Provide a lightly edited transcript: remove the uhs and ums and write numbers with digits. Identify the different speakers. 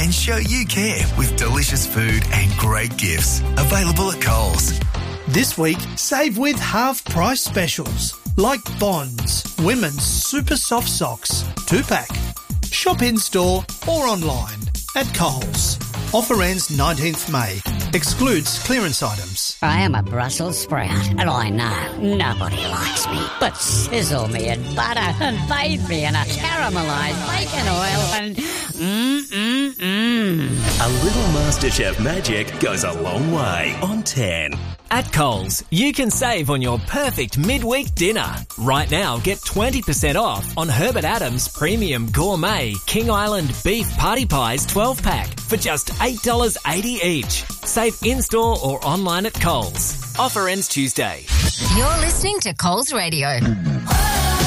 Speaker 1: and show you care with delicious food and great gifts. Available at Coles.
Speaker 2: This week, save with half-price specials like Bonds, women's super soft socks, 2-pack. Shop in-store or online at Coles. Offer ends 19th May. Excludes clearance items.
Speaker 3: I am a Brussels sprout, and I know nobody likes me. But sizzle me in butter and bathe me in a caramelised bacon oil and
Speaker 4: A little MasterChef magic goes a long way on 10.
Speaker 5: At Coles, you can save on your perfect midweek dinner. Right now, get 20% off on Herbert Adams Premium Gourmet King Island Beef Party Pies 12-pack for just $8.80 each. Save in-store or online at Coles. Offer ends Tuesday.
Speaker 6: You're listening to Coles Radio.